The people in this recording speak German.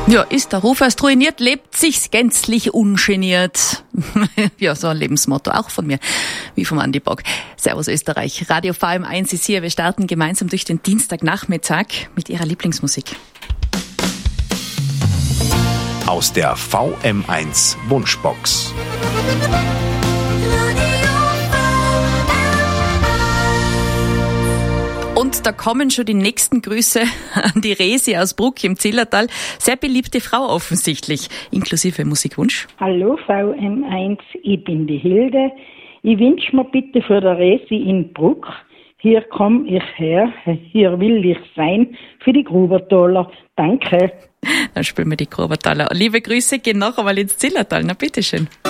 Ja, ist der Ruf erst ruiniert, lebt sich's gänzlich ungeniert. Ja, so ein Lebensmotto auch von mir, wie vom Andi Bock. Servus Österreich, Radio VM1 ist hier. Wir starten gemeinsam durch den Dienstagnachmittag mit Ihrer Lieblingsmusik. Aus der VM1 Wunschbox. Und da kommen schon die nächsten Grüße an die Resi aus Bruck im Zillertal. Sehr beliebte Frau offensichtlich, inklusive Musikwunsch. Hallo VM1, ich bin die Hilde. Ich wünsche mir bitte für der Resi in Bruck, hier komm ich her, hier will ich sein, für die Grubertaler. Danke. Dann spielen wir die Grubertaler. Liebe Grüße gehen noch einmal ins Zillertal. Na, bitteschön.